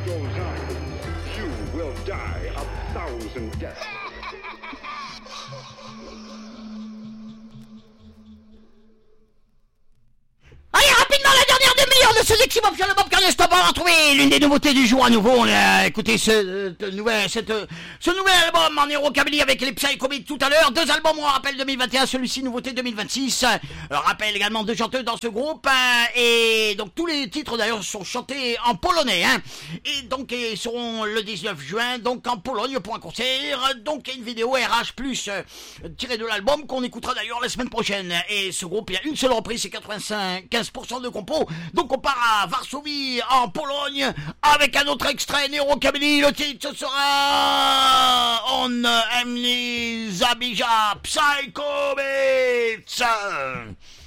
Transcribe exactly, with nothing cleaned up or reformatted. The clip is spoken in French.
goes on, you will die a thousand deaths. Allez, rapidement, la dernière demi-heure de ce Deximop sur le Bob Carnet Stop. On va retrouver l'une des nouveautés du jour à nouveau. On a écouté ce, euh, nouvel, cette, euh, ce nouvel album en Eurocabilly avec les Psycho Beats tout à l'heure. Deux albums, on rappelle deux mille vingt et un, celui-ci nouveauté deux mille vingt-six. Euh, rappelle également deux chanteuses dans ce groupe. Euh, et donc tous les titres d'ailleurs sont chantés en polonais. Hein, et donc ils seront le dix-neuf juin donc en Pologne pour un concert. Donc il y a une vidéo R H plus euh, tirée de l'album qu'on écoutera d'ailleurs la semaine prochaine. Et ce groupe, il y a une seule reprise, c'est quatre-vingt-cinq quinze pour cent de compos. Donc on part à Varsovie en Pologne avec un autre extrait Neurocabilly. Le titre ce sera On aime les Zabija Psycho Beats.